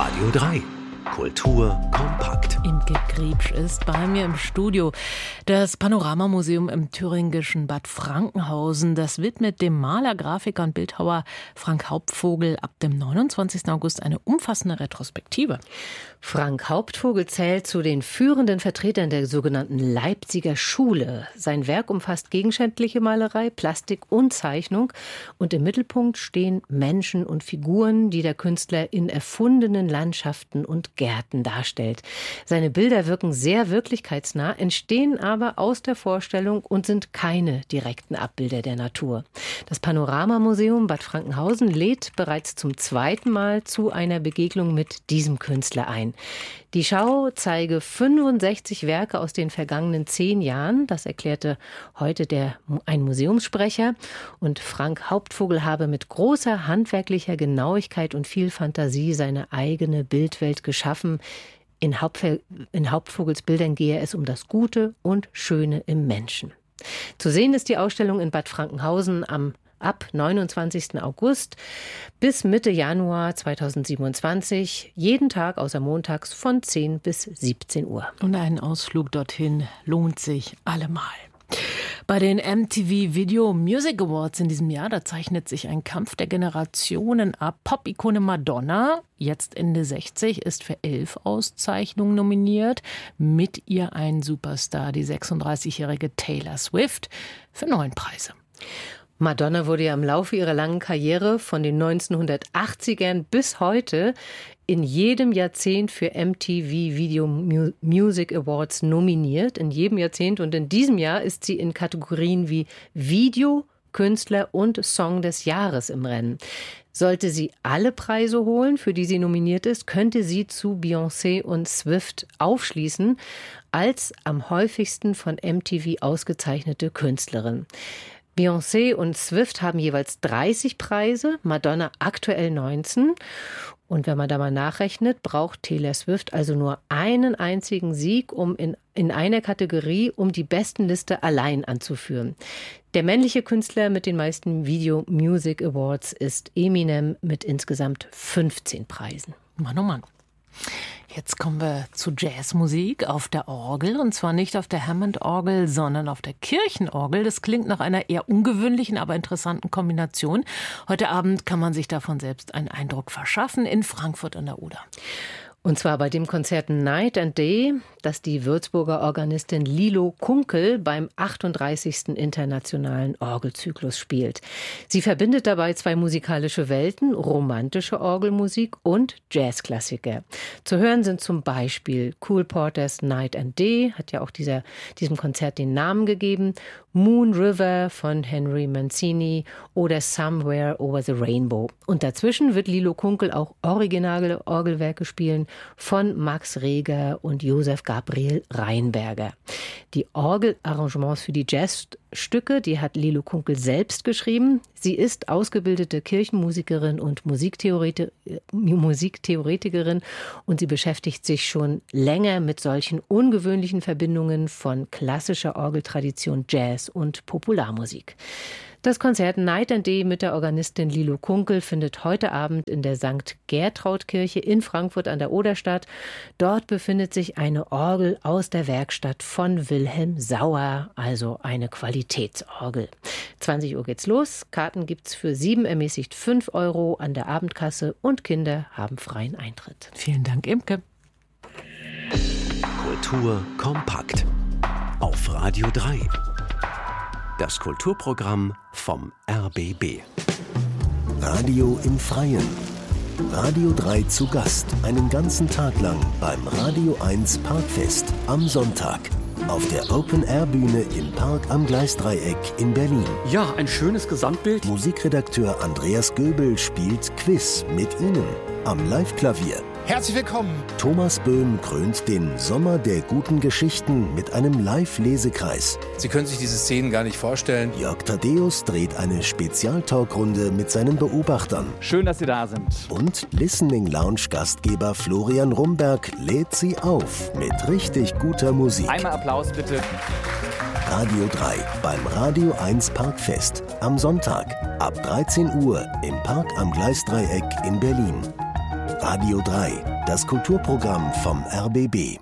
Radio 3. Kultur kompakt. Imke Griebsch ist bei mir im Studio. Das Panoramamuseum im thüringischen Bad Frankenhausen, das widmet dem Maler, Grafiker und Bildhauer Frank Hauptvogel ab dem 29. August eine umfassende Retrospektive. Frank Hauptvogel zählt zu den führenden Vertretern der sogenannten Leipziger Schule. Sein Werk umfasst gegenständliche Malerei, Plastik und Zeichnung. Und im Mittelpunkt stehen Menschen und Figuren, die der Künstler in erfundenen Landschaften und Gärten darstellt. Seine Bilder wirken sehr wirklichkeitsnah, entstehen aber aus der Vorstellung und sind keine direkten Abbilder der Natur. Das Panoramamuseum Bad Frankenhausen lädt bereits zum zweiten Mal zu einer Begegnung mit diesem Künstler ein. Die Schau zeige 65 Werke aus den vergangenen 10 Jahren. Das erklärte heute ein Museumssprecher. Und Frank Hauptvogel habe mit großer handwerklicher Genauigkeit und viel Fantasie seine eigene Bildwelt geschaffen. In Hauptvogels Bildern gehe es um das Gute und Schöne im Menschen. Zu sehen ist die Ausstellung in Bad Frankenhausen ab 29. August bis Mitte Januar 2027, jeden Tag außer montags von 10 bis 17 Uhr. Und ein Ausflug dorthin lohnt sich allemal. Bei den MTV Video Music Awards in diesem Jahr, da zeichnet sich ein Kampf der Generationen ab. Pop-Ikone Madonna, jetzt Ende 60, ist für 11 Auszeichnungen nominiert. Mit ihr ein Superstar, die 36-jährige Taylor Swift, für 9 Preise. Madonna wurde ja im Laufe ihrer langen Karriere von den 1980ern bis heute in jedem Jahrzehnt für MTV Video Music Awards nominiert. In jedem Jahrzehnt. Und in diesem Jahr ist sie in Kategorien wie Video, Künstler und Song des Jahres im Rennen. Sollte sie alle Preise holen, für die sie nominiert ist, könnte sie zu Beyoncé und Swift aufschließen als am häufigsten von MTV ausgezeichnete Künstlerin. Beyoncé und Swift haben jeweils 30 Preise, Madonna aktuell 19. Und wenn man da mal nachrechnet, braucht Taylor Swift also nur einen einzigen Sieg, um in einer Kategorie, um die Bestenliste allein anzuführen. Der männliche Künstler mit den meisten Video Music Awards ist Eminem mit insgesamt 15 Preisen. Mann, oh Mann. Jetzt kommen wir zu Jazzmusik auf der Orgel, und zwar nicht auf der Hammond-Orgel, sondern auf der Kirchenorgel. Das klingt nach einer eher ungewöhnlichen, aber interessanten Kombination. Heute Abend kann man sich davon selbst einen Eindruck verschaffen in Frankfurt an der Oder. Und zwar bei dem Konzert Night and Day, das die Würzburger Organistin Lilo Kunkel beim 38. Internationalen Orgelzyklus spielt. Sie verbindet dabei 2 musikalische Welten, romantische Orgelmusik und Jazzklassiker. Zu hören sind zum Beispiel Cole Porters Night and Day, hat ja auch diesem Konzert den Namen gegeben, Moon River von Henry Mancini oder Somewhere Over the Rainbow. Und dazwischen wird Lilo Kunkel auch originale Orgelwerke spielen von Max Reger und Josef Gabriel Reinberger. Die Orgelarrangements für die Jazzstücke, die hat Lilo Kunkel selbst geschrieben. Sie ist ausgebildete Kirchenmusikerin und Musiktheoretikerin und sie beschäftigt sich schon länger mit solchen ungewöhnlichen Verbindungen von klassischer Orgeltradition, Jazz und Popularmusik. Das Konzert Night and Day mit der Organistin Lilo Kunkel findet heute Abend in der St. Gertraud-Kirche in Frankfurt an der Oder statt. Dort befindet sich eine Orgel aus der Werkstatt von Wilhelm Sauer, also eine Qualitätsorgel. 20 Uhr geht's los. Karten gibt's für 7, ermäßigt 5 € an der Abendkasse und Kinder haben freien Eintritt. Vielen Dank, Imke. Kultur kompakt. Auf Radio 3. Das Kulturprogramm vom RBB. Radio im Freien. Radio 3 zu Gast. Einen ganzen Tag lang beim Radio 1 Parkfest am Sonntag. Auf der Open-Air-Bühne im Park am Gleisdreieck in Berlin. Ja, ein schönes Gesamtbild. Musikredakteur Andreas Göbel spielt Quiz mit Ihnen am Live-Klavier. Herzlich willkommen. Thomas Böhm krönt den Sommer der guten Geschichten mit einem Live-Lesekreis. Sie können sich diese Szenen gar nicht vorstellen. Jörg Thaddeus dreht eine Spezialtalkrunde mit seinen Beobachtern. Schön, dass Sie da sind. Und Listening Lounge-Gastgeber Florian Rumberg lädt Sie auf mit richtig guter Musik. Einmal Applaus, bitte. Radio 3 beim Radio 1 Parkfest am Sonntag ab 13 Uhr im Park am Gleisdreieck in Berlin. Radio 3, das Kulturprogramm vom RBB.